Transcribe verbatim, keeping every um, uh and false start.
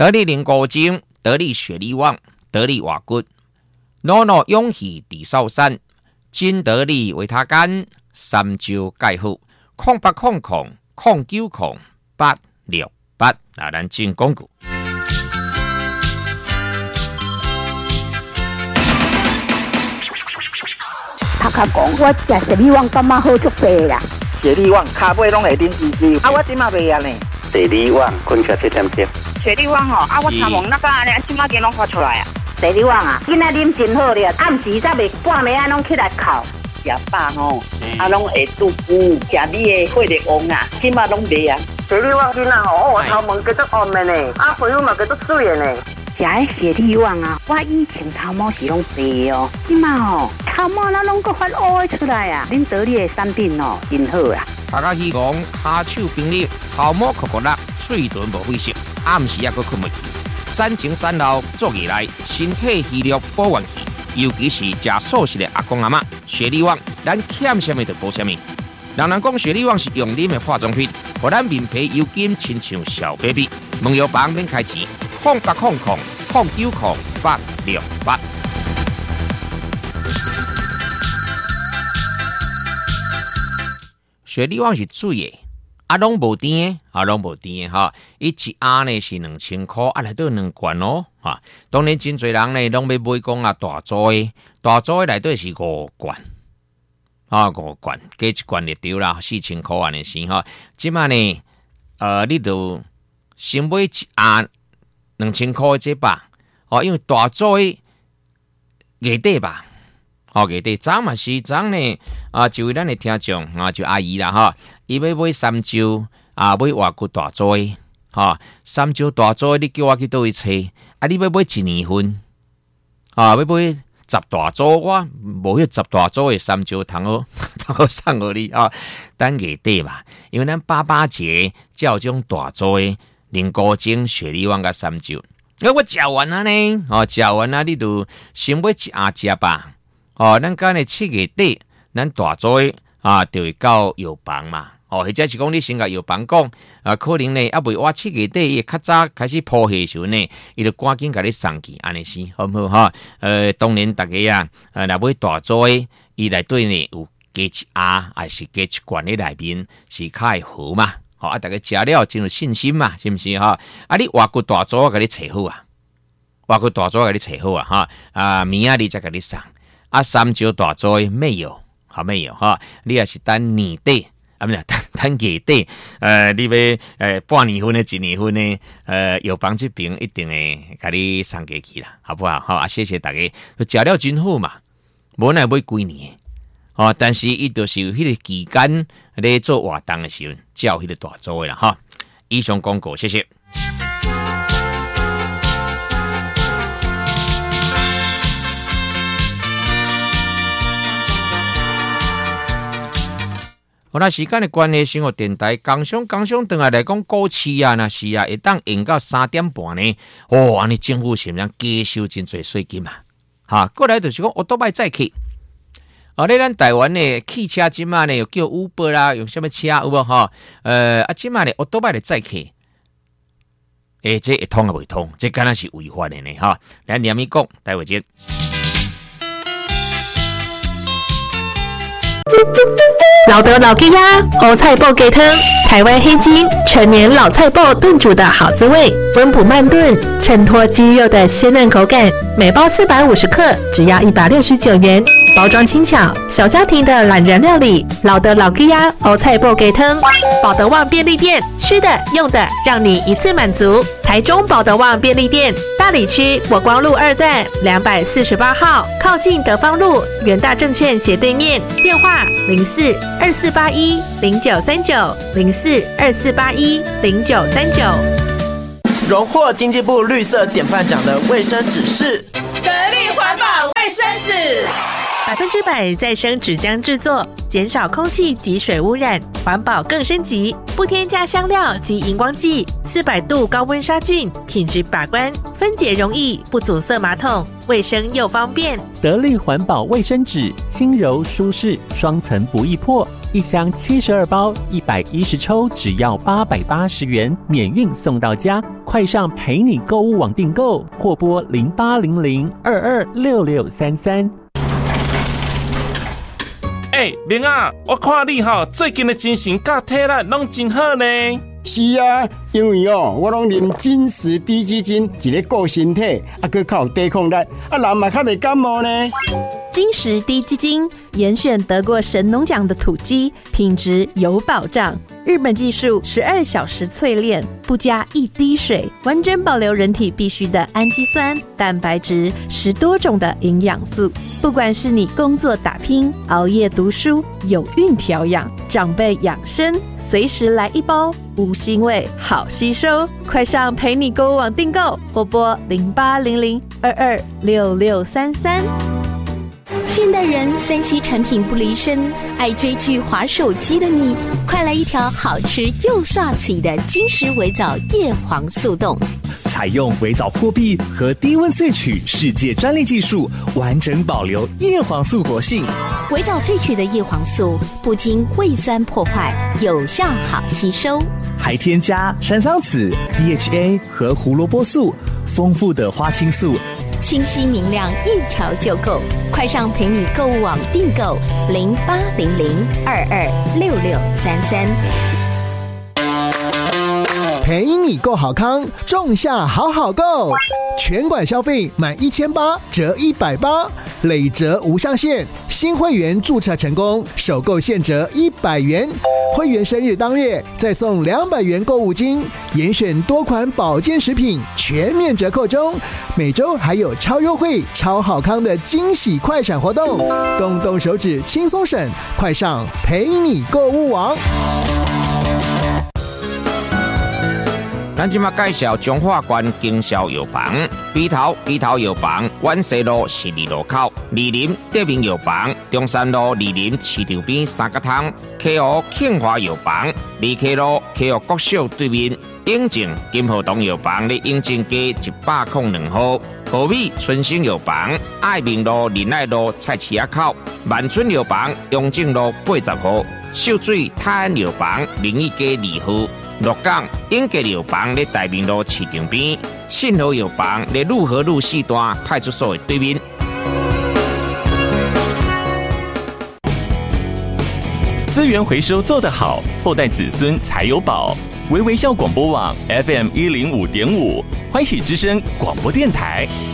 得力零高精，得力雪力旺，得力瓦骨，诺诺勇气地少山，金得力维他干，三招介好，空八空空空九空八六八，那咱进广告。 头壳讲，我食雪力旺感觉好足济啦。 雪力旺骹尾拢会啉滋滋，啊，我即马袂安尼。 雪力旺困起七点钟。 雪力旺吼，啊，我参望那个安尼，即马间拢发出来啊。 雪力旺啊，今仔啉真好咧，暗时才袂半暝啊，拢起来哭。 食饱吼，啊，拢会肚腹，食你的血力旺啊，即马拢袂啊。 雪力旺囡仔吼，我头毛叫做红的呢，啊，皮肤嘛叫做水的呢。 食迄雪力旺啊，我以前头毛是拢白哦，即马吼头毛那拢个发乌出来啊！恁得力的产品哦，真好啦。 大家希望骹手冰力，头毛酷酷辣，嘴唇无卫生，暗时也阁困袂去。产前产后做起来，身体虚弱保元气，尤其是食素食的阿公阿嬷，雪力旺咱欠什么就补什么。人人讲雪力旺是用啉的化妆品，互咱面皮油金亲像小 baby。问药房免开钱。空八空空空九空八六八，雪力旺是水的，啊拢无甜的，啊拢无甜的哈。伊一盒呢是两千块，啊内底两罐哦，哈。当然真侪人呢拢要买讲啊大组的，大组的内底是五罐，啊五罐，加一罐就对啦，四千块安尼是哈。即马呢，呃，你就先买一盒。两千块这吧，哦，因为大组的月底吧，哦月底早嘛是早呢，啊，就为咱的听众啊，就阿姨啦哈，伊要买三招啊，买外国大组的，哈，三招大组的，你叫我去倒位找，啊，你要买一年份，啊，要买十大组，我无迄十大组的三招通好通好送互你啊，等月底嘛，因为咱八八节才有种大组的。零高精雪力旺甲三招，因为我食完啊呢，哦，食完啊，你就先买一盒食吧，哦，咱今日七月底，咱大组的啊，就会到药房嘛，哦，或者是讲你先甲药房讲，啊，可能呢，啊，未我七月底伊较早开始铺货时候呢，伊就赶紧甲你送去，安尼是好唔好哈？呃，当然大家啊，呃，若买大组的，伊内底呢有加一盒，还是加一罐的内面是较会好嘛？好啊，大家食了真有信心嘛，是不是哈？啊，你外国大组我给你找好啊，外国大组我给你找好啊哈！啊，明仔日再给你送啊，三招大组没有，好没有哈？你也是等年底啊，不是等等月底，呃，你要呃半年份的、一年份的，呃，药房这边一定会给你送过去啦，好不好？好啊，谢谢大家，食了真好嘛，无奈买几年。哦，但是伊就是有迄个期间咧做活动的时候，才有迄个大组的啦哈。以上广告，谢谢。好啦，时间的关系，生活电台刚上刚上，等下来讲股市啊，那是啊，会当用到三点半呢。哦，安尼政府是毋是加收真侪税金啊？哈，过来就是讲，我都卖再去。哦，咧咱台湾的汽车即马呢，又叫 Uber 啦，用什么车有无吼？呃，啊，即马呢，我都卖的载客，诶，这会通啊未通？这敢若是违法的呢哈！来念咪讲，待会见。 老德老鸡鸭欧菜脯鸡汤，台湾黑金陈年老菜脯炖煮的好滋味，温补慢炖，衬托鸡肉的鲜嫩口感。每包四百五十克，只要一百六十九元。包装轻巧，小家庭的懒人料理。老德老鸡鸭欧菜脯鸡汤，保德旺便利店，吃的用的让你一次满足。台中保德旺便利店，大里区国光路二段两百四十八号，靠近德芳路元大证券斜对面。电话零四二四八一零九三九零四二四八一零九三九。 荣获经济部绿色典范奖的卫生纸是得力环保卫生纸。 百分之百再生纸浆制作，减少空气及水污染，环保更升级。不添加香料及荧光剂，四百度高温杀菌，品质把关，分解容易，不阻塞马桶，卫生又方便。 得力环保卫生纸，轻柔舒适，双层不易破。 一箱七十二包，一百一十抽，只要八百八十元，免运送到家。快上陪你购物网订购，或拨零八零零二二六六三三。 哎、欸，玲啊，我看你哈最近的精神甲体力拢真好呢。 是啊，因为哦，我拢啉金石低基金，一个顾身体，啊，佮较有抵抗力，啊，人嘛较袂感冒呢。 金石低基金严选得过神农奖的土鸡，品质有保障。日本技术十二小时淬炼，不加一滴水，完整保留人体必需的氨基酸、蛋白质，十多种的营养素。不管是你工作打拼、熬夜读书、有孕调养、长辈养生，随时来一包，无腥味，好吸收。快上陪你购物网订购，或拨零八零零二二六六三三。 现代人三 C 产品不离身，爱追剧滑手机的你，快来一条好吃又刷嘴的金石微藻叶黄素冻。 采用微藻破壁和低温萃取世界专利技术，完整保留叶黄素活性。 微藻萃取的叶黄素不经胃酸破坏，有效好吸收， 还添加山桑子、D H A 和胡萝卜素，丰富的花青素， 清晰明亮，一条就够。快上陪你购物网订购零八零零二二六六三三。 陪你购好康，仲夏好好购，全馆消费满一千八折一百八，累折无上限。新会员注册成功，首购现折一百元。会员生日当月再送两百元购物金，严选多款保健食品全面折扣中。每周还有超优惠、超好康的惊喜快闪活动，动动手指轻松省，快上陪你购物网。 咱今麦介绍中华关经销药房，北头北头药房，万西路十二路口，二林德明药房，中山路二林市场边三角汤，溪湖庆华药房，二溪路溪湖国小对面，永靖金河东药房咧永靖街一百零两号，和美春兴药房，爱民路仁爱路菜市仔口，万春药房永靖路八十号，秀水泰安药房明义街二号。鹿港永吉药房咧大明路市场边，信和药房咧路和路四段派出所的对面。 资源回收做得好，后代子孙才有宝。微微笑广播网 F M 一零五点五，欢喜之声广播电台。